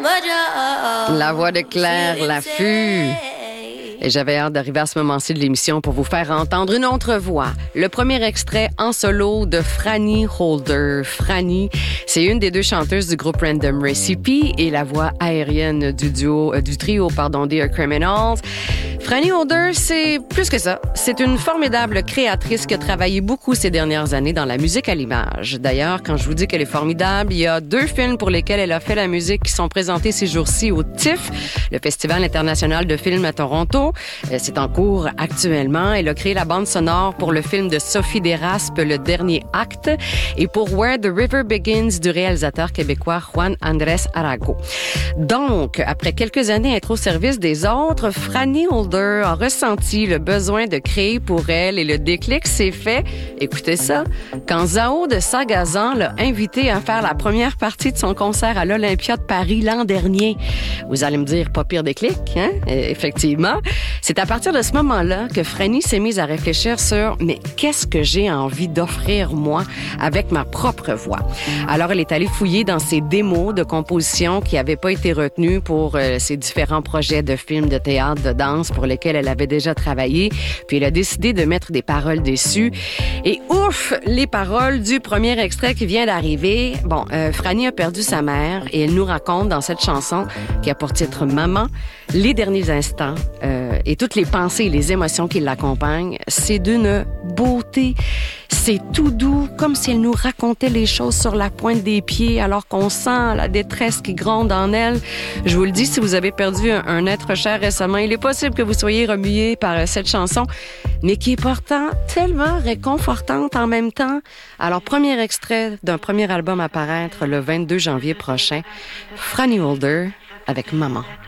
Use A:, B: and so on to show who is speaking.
A: La voix de Claire Laffut. Et j'avais hâte d'arriver à ce moment-ci de l'émission pour vous faire entendre une autre voix. Le premier extrait en solo de Franny Holder. Franny, c'est une des deux chanteuses du groupe Random Recipe et la voix aérienne du trio Dear Criminals. Franny Holder, c'est plus que ça. C'est une formidable créatrice qui a travaillé beaucoup ces dernières années dans la musique à l'image. D'ailleurs, quand je vous dis qu'elle est formidable, il y a 2 films pour lesquels elle a fait la musique qui sont présentés ces jours-ci au TIFF, le Festival international de films à Toronto. C'est en cours actuellement. Elle a créé la bande sonore pour le film de Sophie Desraspes, Le Dernier Acte, et pour Where the River Begins du réalisateur québécois Juan Andrés Arago. Donc, après quelques années à être au service des autres, Franny Holder a ressenti le besoin de créer pour elle et le déclic s'est fait, écoutez ça, quand Zao de Sagazan l'a invité à faire la première partie de son concert à l'Olympia de Paris l'an dernier. Vous allez me dire, pas pire déclic, hein? Effectivement. C'est à partir de ce moment-là que Franny s'est mise à réfléchir sur « mais qu'est-ce que j'ai envie d'offrir, moi, avec ma propre voix? » Alors, elle est allée fouiller dans ses démos de composition qui n'avaient pas été retenues pour ses différents projets de films, de théâtre, de danse pour lesquels elle avait déjà travaillé. Puis elle a décidé de mettre des paroles dessus. Et ouf, les paroles du premier extrait qui vient d'arriver. Bon, Franny a perdu sa mère et elle nous raconte dans cette chanson qui a pour titre « Maman » les derniers instants et toutes les pensées et les émotions qui l'accompagnent. C'est d'une beauté. C'est tout doux, comme si elle nous racontait les choses sur la pointe des pieds, alors qu'on sent la détresse qui gronde en elle. Je vous le dis, si vous avez perdu un être cher récemment, il est possible que vous soyez remué par cette chanson, mais qui est pourtant tellement réconfortante en même temps. Alors, premier extrait d'un premier album à paraître le 22 janvier prochain, Franny Holder avec Maman.